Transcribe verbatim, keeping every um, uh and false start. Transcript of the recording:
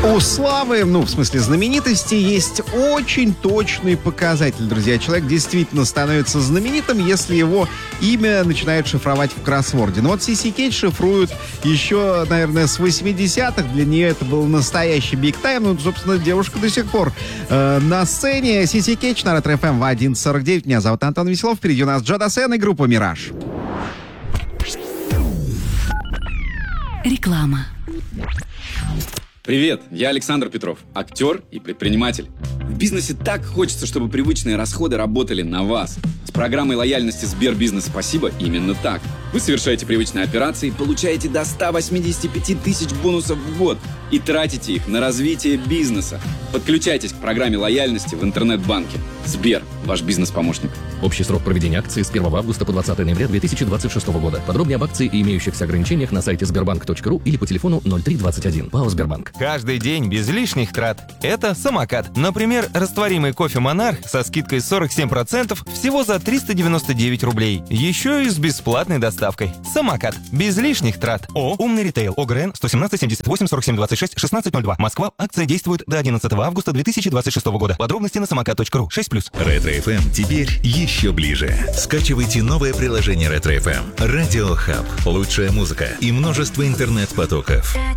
У славы, ну, в смысле знаменитости, есть очень точный показатель, друзья. Человек действительно становится знаменитым, если его имя начинают шифровать в кроссворде. Но вот Сиси Кетч шифруют еще, наверное, с восьмидесятых. Для нее это был настоящий биг-тайм. Ну, собственно, девушка до сих пор э, на сцене. Сиси Кетч на Ретро эф эм в одиннадцать сорок девять. Меня зовут Антон Веселов. Впереди у нас Джо Дассен и группа «Мираж». Реклама. Привет, я Александр Петров, актер и предприниматель. В бизнесе так хочется, чтобы привычные расходы работали на вас. С программой лояльности Сбербизнес «Спасибо» именно так. Вы совершаете привычные операции, получаете до ста восьмидесяти пяти тысяч бонусов в год и тратите их на развитие бизнеса. Подключайтесь к программе лояльности в интернет-банке. Сбер, ваш бизнес-помощник. Общий срок проведения акции с первого августа по двадцатое ноября две тысячи двадцать шестого года. Подробнее об акции и имеющихся ограничениях на сайте сбербанк точка ру или по телефону ноль три двадцать один. ПАО «Сбербанк». Каждый день без лишних трат. Это самокат. Например, растворимый кофе «Монарх» со скидкой сорок семь процентов всего за триста девяносто девять рублей. Еще и с бесплатной доставкой. Самокат. Без лишних трат. О, умный ритейл. ОГРН сто семнадцать семьдесят восемь сорок семь двадцать шесть шестнадцать ноль два. Москва. Акция действует до одиннадцатого августа две тысячи двадцать шестого года. Подробности на самокат точка ру. шесть плюс. Ретро эф эм теперь еще ближе. Скачивайте новое приложение Ретро эф эм. Радио Хаб. Лучшая музыка и множество интернет-потоков.